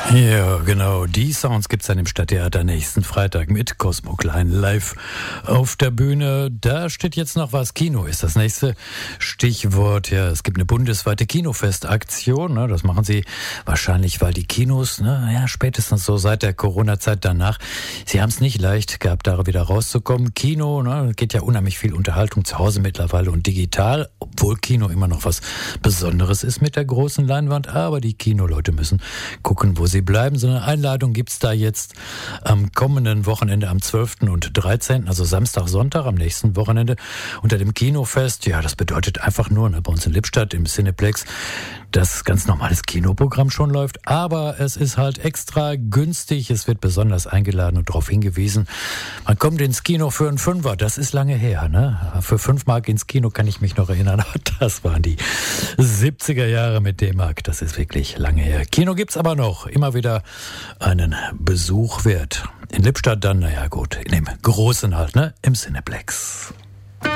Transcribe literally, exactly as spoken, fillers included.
Ja, genau. Die Sounds gibt's dann im Stadttheater nächsten Freitag mit Cosmo Klein live auf der Bühne. Da steht jetzt noch was. Kino ist das nächste Stichwort. Ja, es gibt eine bundesweite Kinofestaktion. Ne? Das machen sie wahrscheinlich, weil die Kinos, ne, ja, spätestens so seit der Corona-Zeit danach, sie haben es nicht leicht gehabt, da wieder rauszukommen. Kino, ne, geht ja unheimlich viel Unterhaltung zu Hause mittlerweile und digital, obwohl Kino immer noch was Besonderes ist mit der großen Leinwand. Aber die Kinoleute müssen gucken, wo sie bleiben. So eine Einladung gibt's da jetzt am kommenden Wochenende am zwölften und dreizehnten, also Samstag, Sonntag, am nächsten Wochenende unter dem Kinofest. Ja, das bedeutet einfach nur, ne, bei uns in Lippstadt im Cineplex, dass ganz normales Kinoprogramm schon läuft, aber es ist halt extra günstig. Es wird besonders eingeladen und darauf hingewiesen, man kommt ins Kino für einen Fünfer. Das ist lange her, ne? Für fünf Mark ins Kino kann ich mich noch erinnern, aber das waren die siebziger Jahre mit D-Mark. Das ist wirklich lange her. Kino gibt's aber noch. Immer wieder einen Besuch wert. In Lippstadt dann, naja gut, in dem Großen halt, ne? Im Cineplex.